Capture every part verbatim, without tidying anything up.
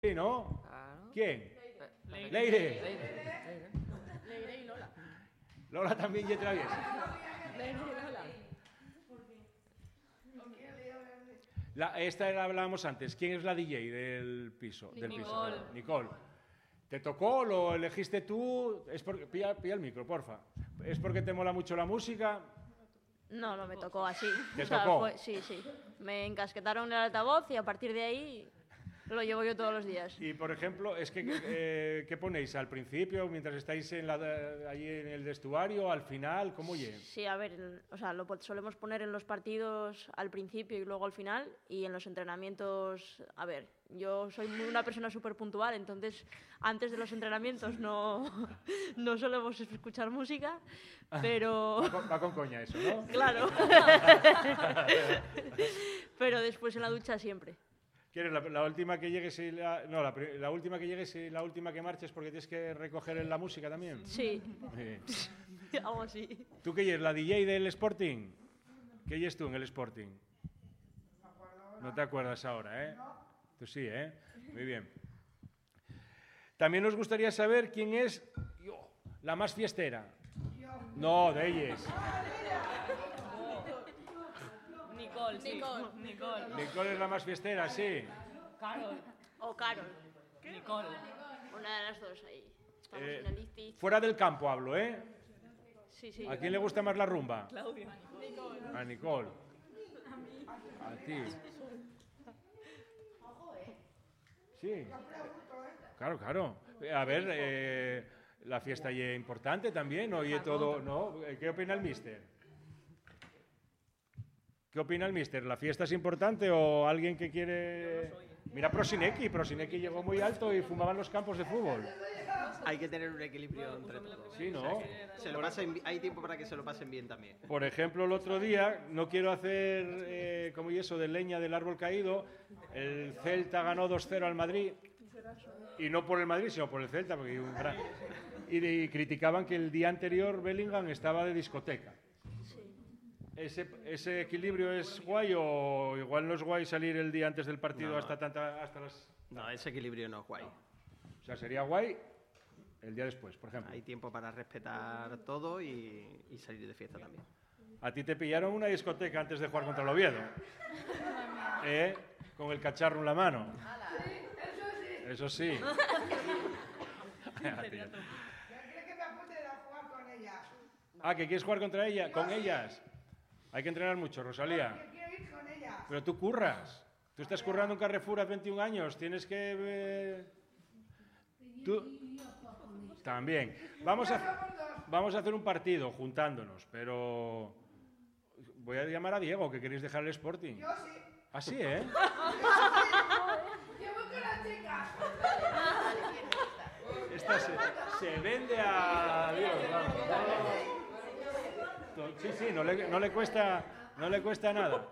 Sí, ¿no? Claro. ¿Quién? Leire. Leire. Leire. Leire y Lola. Lola también ya traviesa. Leire y Lola. La, esta la hablábamos antes. ¿Quién es la D J del piso? Del piso? Nicole. Nicole. ¿Te tocó? ¿Lo elegiste tú? Es porque, pilla, pilla el micro, porfa. ¿Es porque te mola mucho la música? No, no me tocó así. ¿Te O sea, tocó? fue- sí, sí. Me encasquetaron el altavoz y a partir de ahí lo llevo yo todos los días. Y, por ejemplo, es que, eh, ¿qué ponéis? ¿Al principio, mientras estáis en la, allí en el vestuario, al final? ¿Cómo oye? Sí, a ver, el- o sea, lo po- solemos poner en los partidos al principio y luego al final, y en los entrenamientos, a ver, yo soy muy- una persona súper puntual, entonces antes de los entrenamientos no, no solemos escuchar música, pero... Va con, va con coña eso, ¿no? Claro. Pero después en la ducha siempre. ¿Quieres la, la última que llegues y la, no, la, pri- la última que llegues y la última que marches porque tienes que recoger en la música también? Sí, Sí. algo así. ¿Tú qué eres? ¿La D J del Sporting? ¿Qué eres tú en el Sporting? No te acuerdas ahora, ¿eh? Tú sí, ¿eh? Muy bien. También nos gustaría saber quién es yo, la más fiestera. No, de ellas. Nicole, sí. Nicole. Nicole. Nicole es la más fiestera, sí. Carol. O Carol, Nicole. una de las dos ahí. Estamos Eh, en el ICTI. Fuera del campo hablo, ¿eh? Sí, sí. ¿A quién le gusta más la rumba? Claudia. A Nicole. A ti. Sí. Claro, claro. A ver, eh, la fiesta es importante también, oye todo, ¿no? ¿Qué opina el mister? ¿Qué opina el mister? ¿La fiesta es importante o alguien que quiere...? Mira Prosinecki, Prosinecki llegó muy alto y fumaba en los campos de fútbol. Hay que tener un equilibrio entre todo. Sí, ¿no? Se lo pasen bi- hay tiempo para que se lo pasen bien también. Por ejemplo, el otro día, no quiero hacer eh, como y eso de leña del árbol caído, el Celta ganó dos cero al Madrid, y no por el Madrid, sino por el Celta, porque hay un gran... y, y criticaban que el día anterior Bellingham estaba de discoteca. ¿Ese, ¿Ese equilibrio es guay o igual no es guay salir el día antes del partido No, no. hasta tanta, hasta las... No, ese equilibrio no es guay. O sea, sería guay el día después, por ejemplo. Hay tiempo para respetar todo y, y salir de fiesta también. A ti te pillaron una discoteca antes de jugar contra el Oviedo. ¿Eh? Con el cacharro en la mano. Eso sí. Ah, ¿que quieres jugar contra ella? ¿Con ellas? Hay que entrenar mucho, Rosalía. Pero tú curras. Tú estás currando en Carrefour hace veintiún años. Tienes que... eh, Tú... También. Vamos a, vamos a hacer un partido juntándonos, pero... Voy a llamar a Diego, que queréis dejar el Sporting. Yo sí. ¿Ah, sí, eh? Esta se, se vende a Dios, vamos. Sí, sí, no le, no le cuesta, no le cuesta nada.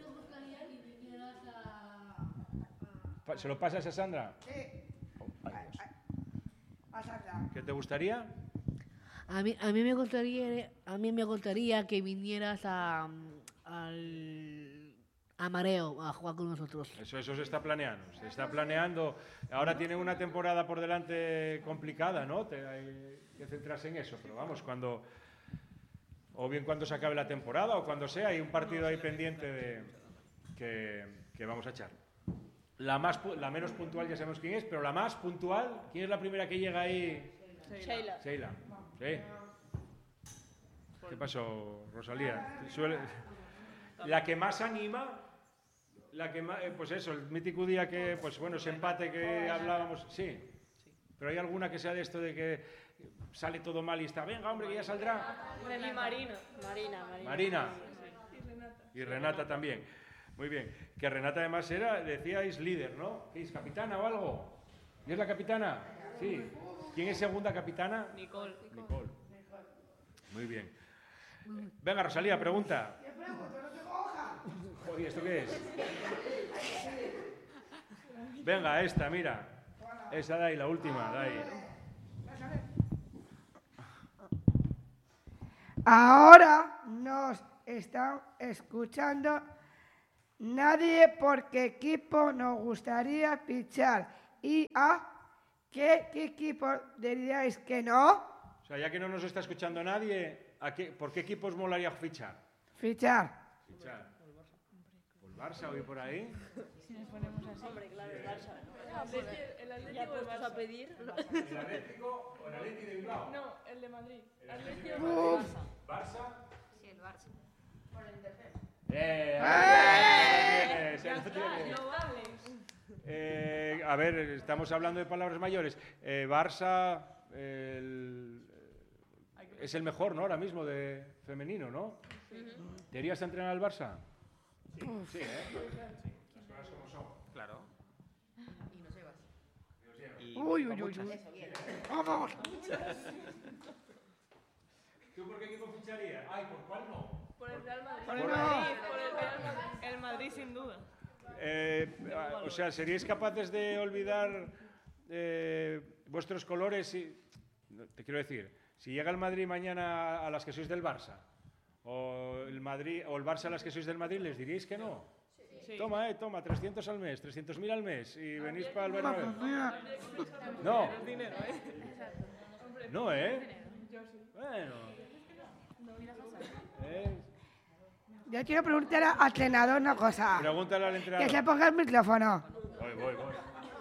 Pa- ¿Se lo pasas a Sandra? Oh, ay, Dios. ¿Qué te gustaría? A mí, a mí me gustaría, a mí me gustaría que vinieras a, al, a Mareo a jugar con nosotros. Eso, eso se está planeando. Se está planeando. Ahora tienen una temporada por delante complicada, ¿no? Te, hay que centrarse en eso. Pero vamos, cuando... O bien cuando se acabe la temporada o cuando sea, hay un partido ahí pendiente de, que, que vamos a echar. La, más, pu- la menos puntual ya sabemos quién es, pero la más puntual, ¿quién es la primera que llega ahí? Sheila. Sheila. ¿Sí? ¿Qué pasó, Rosalía? Suele- La que más anima, la que más, eh, pues eso, el mítico día que, pues bueno, ese empate que hablábamos, sí. Pero hay alguna que sea de esto de que sale todo mal y está, venga, hombre, que ya saldrá. Y Marina. Marina, Marina. Marina. Y Renata también. Muy bien. Que Renata además era, decíais, líder, ¿no? ¿Qué es, capitana o algo? ¿Y es la capitana? Sí. ¿Quién es segunda capitana? Nicole. Nicole. Muy bien. Venga, Rosalía, pregunta. Joder, ¿esto qué es? Venga, esta, mira. Esa de ahí, la última, de ahí. Ahora nos están escuchando nadie por qué equipo nos gustaría fichar Y a ¿qué, qué equipo diríais que no? O sea, ya que no nos está escuchando nadie, ¿a qué, ¿por qué equipos molaría fichar? Fichar. Fichar. ¿Por Barça o ir por ahí? Si nos ponemos así. Hombre, claro, el Barça. El Atlético Ya o el puestos a Barça. pedir. ¿El Atlético o el Atlético de Bilbao? No, el de Madrid. Atlético Uf. ¿Barça? Sí, el Barça. ¡Eh! ahí lo tienes, ahí lo está, tienes. no vales. Eh, a ver, estamos hablando de palabras mayores. Eh, Barça el- es el mejor, ¿no? Ahora mismo de femenino, ¿no? ¿Te irías a entrenar al Barça? Sí, sí, ¿eh? Las cosas como son. Claro. Y nos llevas. Y Uy, va uy, uy, muchas. uy. Eso, bien. Vamos. ¿Tú por qué equipo ficharías? Ay, ¿por cuál no? Por el Real Madrid. Por Por el el Madrid. Madrid, por el Real Madrid. El Madrid sin duda. Eh, ah, o sea, ¿seríais capaces de olvidar eh, vuestros colores? Y, no, te quiero decir, si llega el Madrid mañana a las que sois del Barça, o el, Madrid, o el Barça a las que sois del Madrid, ¿les diríais que no? Sí. Toma, eh, toma, trescientos al mes, trescientos mil al mes, y venís para el Mamma Bernabéu. mía. No, Es dinero, ¿eh? no, ¿eh? Bueno. Eh, Yo quiero preguntar a- al entrenador una cosa. Pregúntale al Que entrenador. se ponga el micrófono. Voy, voy, voy.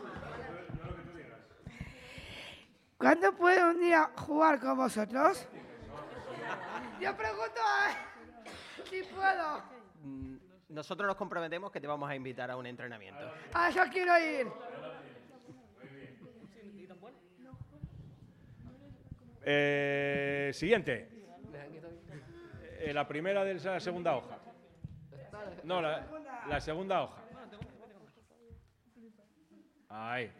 ¿Cuándo puedo un día jugar con vosotros? Yo pregunto a si puedo. Mm, Nosotros nos comprometemos que te vamos a invitar a un entrenamiento. A eso quiero ir. Eh, siguiente. Eh, la primera de la segunda hoja. No, la, la segunda hoja. Ahí.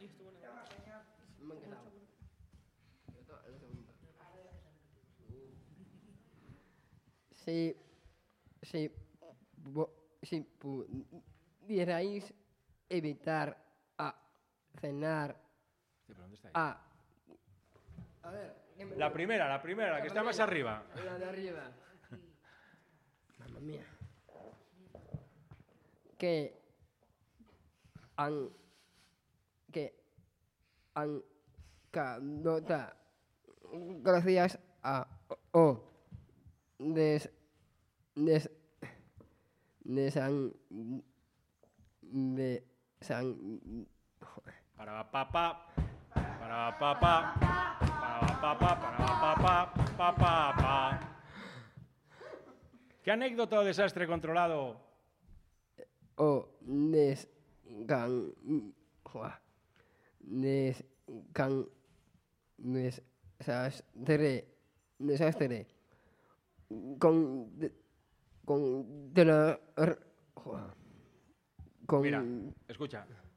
Si, si, vo- si pudierais evitar a cenar ¿Pero dónde está ahí? a... A ver, ¿qué me- La primera, la primera, la que está más arriba. la de arriba. Mamma mía. Que han... Que han... Canota. Gracias a... O. Des... Des... Desan... De... San... Para papá, para papá, para papá, para papá, para papá. ¿Qué anécdota o desastre controlado? O des can Joa. des can desastre desastre con de- con de la r- Joa. con Mira, escucha.